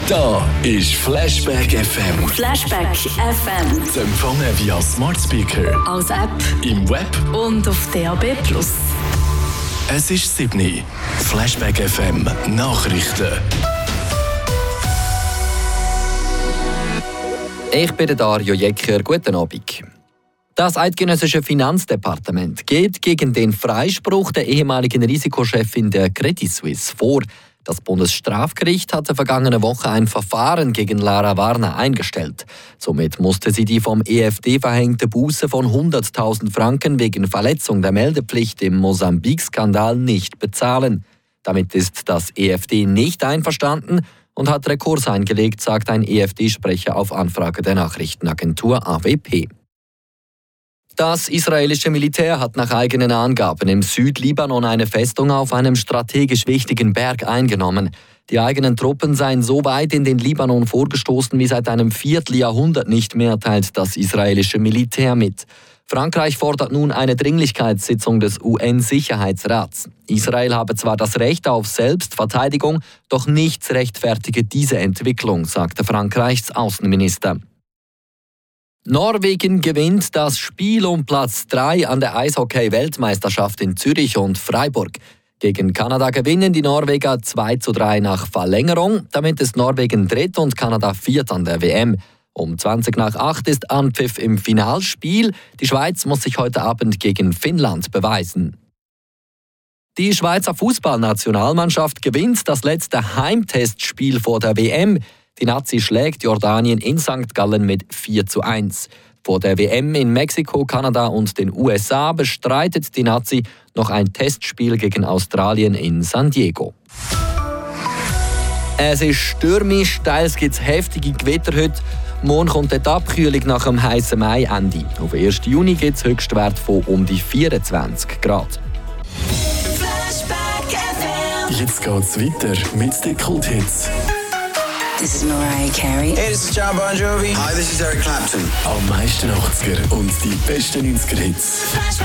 Da ist Flashback FM. Flashback FM. Zu empfangen via Smart Speaker, Als App im Web. und auf DAB+. Es ist 7. Flashback FM Nachrichten. Ich bin der Dario Jecker. Guten Abend. Das eidgenössische Finanzdepartement geht gegen den Freispruch der ehemaligen Risikochefin der Credit Suisse vor. Das Bundesstrafgericht hatte vergangene Woche ein Verfahren gegen Lara Warner eingestellt. Somit musste sie die vom EFD verhängte Buße von 100.000 Franken wegen Verletzung der Meldepflicht im Mosambik-Skandal nicht bezahlen. Damit ist das EFD nicht einverstanden und hat Rekurs eingelegt, sagt ein EFD-Sprecher auf Anfrage der Nachrichtenagentur AWP. Das israelische Militär hat nach eigenen Angaben im Südlibanon eine Festung auf einem strategisch wichtigen Berg eingenommen. Die eigenen Truppen seien so weit in den Libanon vorgestoßen wie seit einem Vierteljahrhundert nicht mehr, teilt das israelische Militär mit. Frankreich fordert nun eine Dringlichkeitssitzung des UN-Sicherheitsrats. Israel habe zwar das Recht auf Selbstverteidigung, doch nichts rechtfertige diese Entwicklung, sagte Frankreichs Außenminister. Norwegen gewinnt das Spiel um Platz 3 an der Eishockey-Weltmeisterschaft in Zürich und Freiburg. Gegen Kanada gewinnen die Norweger 2:3 nach Verlängerung. Damit ist Norwegen dritt und Kanada viert an der WM. Um 20:08 ist Anpfiff im Finalspiel. Die Schweiz muss sich heute Abend gegen Finnland beweisen. Die Schweizer Fußballnationalmannschaft gewinnt das letzte Heimtestspiel vor der WM. Die Nazi schlägt Jordanien in St. Gallen mit 4:1. Vor der WM in Mexiko, Kanada und den USA bestreitet die Nazi noch ein Testspiel gegen Australien in San Diego. Es ist stürmisch, teils gibt es heftige Gewitter heute. Morgen kommt die Abkühlung nach dem heißen Mai-Ende. Auf 1. Juni gibt es Höchstwert von um die 24 Grad. Jetzt geht's weiter mit den Kulthits. This is Mariah Carey. Hey, this is John Bon Jovi. Hi, this is Eric Clapton. Am meisten 80er und die besten 90er-Hits.